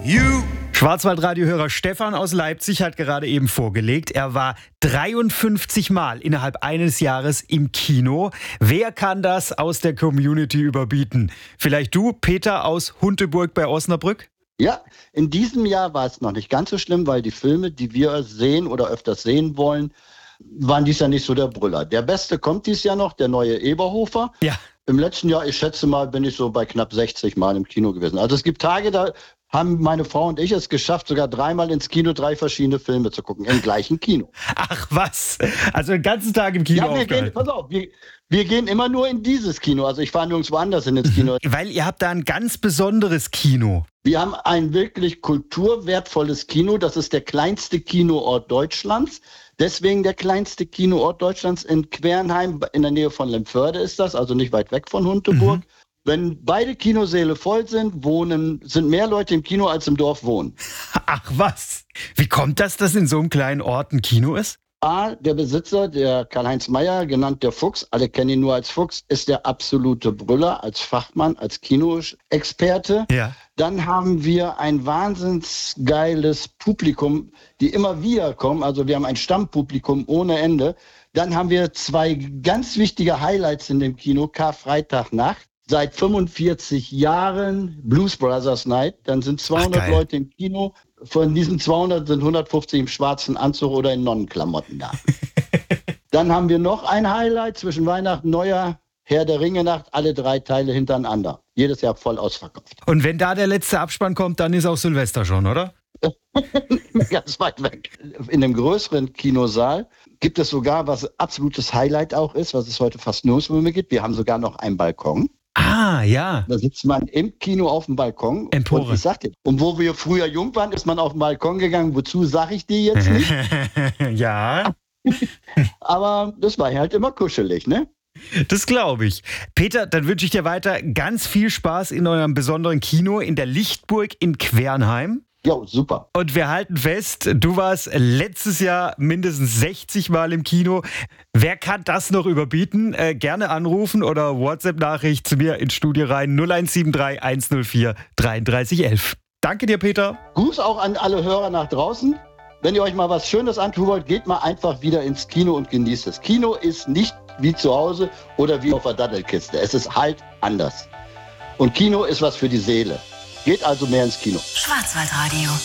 Schwarzwaldradiohörer Stefan aus Leipzig hat gerade eben vorgelegt, er war 53 Mal innerhalb eines Jahres im Kino. Wer kann das aus der Community überbieten? Vielleicht du, Peter aus Hunteburg bei Osnabrück? Ja, in diesem Jahr war es noch nicht ganz so schlimm, weil die Filme, die wir sehen oder öfters sehen wollen, waren dies Jahr nicht so der Brüller. Der Beste kommt dies Jahr noch, der neue Eberhofer. Ja. Im letzten Jahr, ich schätze mal, bin ich so bei knapp 60 Mal im Kino gewesen. Also es gibt Tage, da haben meine Frau und ich es geschafft, sogar 3-mal ins Kino 3 verschiedene Filme zu gucken, im gleichen Kino. Ach was, also den ganzen Tag im Kino aufgehalten. Pass auf, wir gehen immer nur in dieses Kino, also ich fahre nirgendwo anders ins Kino. Weil ihr habt da ein ganz besonderes Kino. Wir haben ein wirklich kulturwertvolles Kino, das ist der kleinste Kinoort Deutschlands. Deswegen der kleinste Kinoort Deutschlands in Quernheim, in der Nähe von Lemförde ist das, also nicht weit weg von Hunteburg. Wenn beide Kinosäle voll sind, sind mehr Leute im Kino, als im Dorf wohnen. Ach was, wie kommt das, dass in so einem kleinen Ort ein Kino ist? Der Besitzer, der Karl-Heinz Meyer, genannt der Fuchs, alle kennen ihn nur als Fuchs, ist der absolute Brüller, als Fachmann, als Kinoexperte. Ja. Dann haben wir ein wahnsinns geiles Publikum, die immer wieder kommen. Also wir haben ein Stammpublikum ohne Ende. Dann haben wir 2 ganz wichtige Highlights in dem Kino. Karfreitagnacht. Seit 45 Jahren Blues Brothers Night. Dann sind 200 Leute im Kino. Von diesen 200 sind 150 im schwarzen Anzug oder in Nonnenklamotten da. Dann haben wir noch ein Highlight zwischen Weihnachten, Neujahr, Herr der Ringe-Nacht, alle 3 Teile hintereinander. Jedes Jahr voll ausverkauft. Und wenn da der letzte Abspann kommt, dann ist auch Silvester schon, oder? Ganz weit weg. In dem größeren Kinosaal gibt es sogar, was absolutes Highlight auch ist, was es heute fast nirgendwo mehr gibt. Wir haben sogar noch einen Balkon. Ah, ja. Da sitzt man im Kino auf dem Balkon. Empore. Und ich sag dir, und wo wir früher jung waren, ist man auf den Balkon gegangen. Wozu sage ich dir jetzt nicht? Ja. Aber das war halt immer kuschelig, ne? Das glaube ich. Peter, dann wünsche ich dir weiter ganz viel Spaß in eurem besonderen Kino in der Lichtburg in Quernheim. Ja, super. Und wir halten fest, du warst letztes Jahr mindestens 60 Mal im Kino. Wer kann das noch überbieten? Gerne anrufen oder WhatsApp-Nachricht zu mir ins Studio rein 0173 104 3311. Danke dir, Peter. Gruß auch an alle Hörer nach draußen. Wenn ihr euch mal was Schönes antun wollt, geht mal einfach wieder ins Kino und genießt es. Kino ist nicht wie zu Hause oder wie auf der Dattelkiste. Es ist halt anders. Und Kino ist was für die Seele. Geht also mehr ins Kino. Schwarzwaldradio.